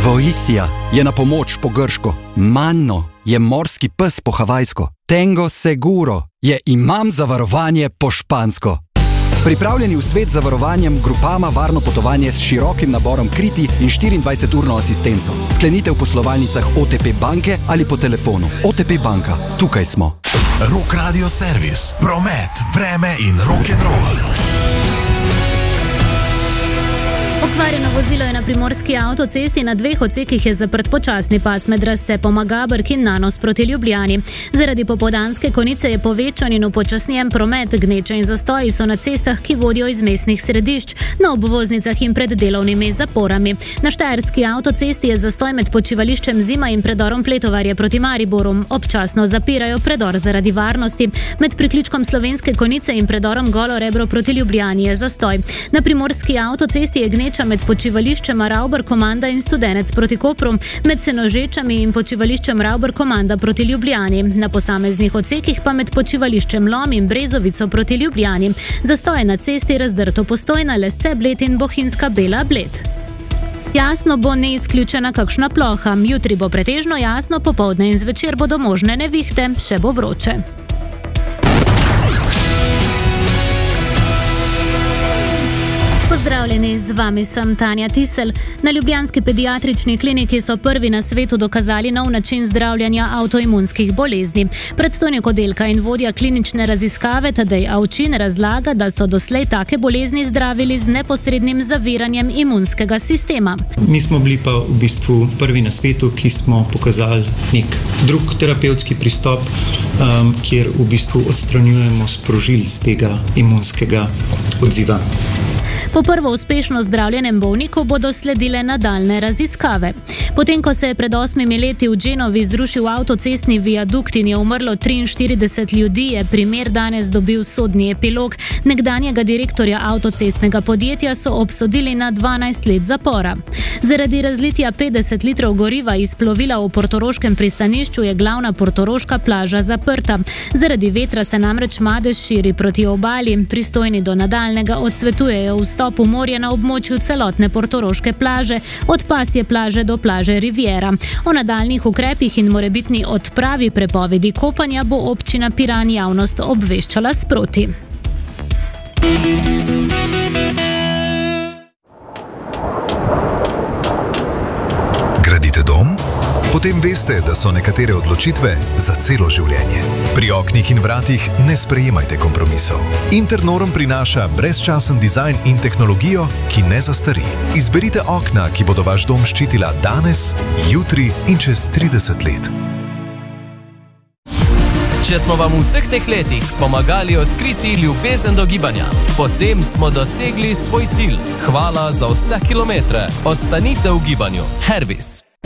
Voithia je na pomoč po grško, manno je morski pes po havajsko, tengo seguro je imam zavarovanje po špansko. Pripravljeni v svet z zavarovanjem Grupama varno potovanje s širokim naborom kriti in 24-urno asistenco. Sklenite v poslovalnicah OTP banke ali po telefonu. OTP banka, tukaj smo. Rock Radio Servis, promet, vreme in rock'n'roll. Okvarjeno vozilo je na primorski avtocesti, na 2 odsekih je zaprt počasni pas med razcepoma Gabrk in Nanos proti Ljubljani. Zaradi popoldanske konice je povečan in upočasnjen promet, gneče in zastoji so na cestah, ki vodijo iz mestnih središč, na obvoznicah in pred delovnimi zaporami. Na štajerski avtocesti je zastoj med počivališčem Zima in predorom Pletovarje proti Mariboru. Občasno zapirajo predor zaradi varnosti. Med priključkom Slovenske konice in predorom Golo Rebro proti Ljubljani je zastoj. Na primorski avtocesti je gneča med počivališčem Ravbar Komanda in Studenec proti Kopru, med Senožečami in počivališčem Ravbar Komanda proti Ljubljani. Na posameznih odsekih pa med počivališčem Lom in Brezovico proti Ljubljani. Zastoje na cesti Razdrto Postojna, Lesce Bled in Bohinjska Bela Bled. Jasno bo neizključena kakšna ploha. Jutri bo pretežno jasno, popoldne in zvečer bodo možne nevihte, še bo vroče. Pozdravljeni, z vami sem Tanja Tisel. Na ljubljanski pediatrični kliniki so prvi na svetu dokazali nov način zdravljanja avtoimunskih bolezni. Predstojnik oddelka in vodja klinične raziskave Tadej Avčin razlaga, da so doslej take bolezni zdravili z neposrednim zaviranjem imunskega sistema. Mi smo bili pa v bistvu prvi na svetu, ki smo pokazali nek drug terapevtski pristop, kjer v bistvu odstranjujemo sprožilc tega imunskega odziva. Po prvo uspešno zdravljenem bolniku bodo sledile nadaljne raziskave. Potem, ko se je pred 8 leti v Genovi zrušil avtocestni viadukt in je umrlo 43 ljudi, je primer danes dobil sodni epilog. Nekdanjega direktorja avtocestnega podjetja so obsodili na 12 let zapora. Zaradi razlitja 50 litrov goriva iz plovila v portoroškem pristanišču je glavna portoroška plaža zaprta. Zaradi vetra se namreč madež širi proti obali. Pristojni do nadaljnega odsvetujejo vstop v morje na območju celotne portoroške plaže, od Pasje plaže do plaže Riviera. O nadaljnih ukrepih in morebitni odpravi prepovedi kopanja bo občina Piran javnost obveščala sproti. Gradite dom? Potem veste, da so nekatere odločitve za celo življenje. Pri oknih in vratih ne sprejemajte kompromisov. Internorm prinaša brezčasen dizajn in tehnologijo, ki ne zastari. Izberite okna, ki bodo vaš dom ščitila danes, jutri in čez 30 let. Če smo vam v vseh teh letih pomagali odkriti ljubezen do gibanja, potem smo dosegli svoj cilj. Hvala za vse kilometre. Ostanite v gibanju. Hervis.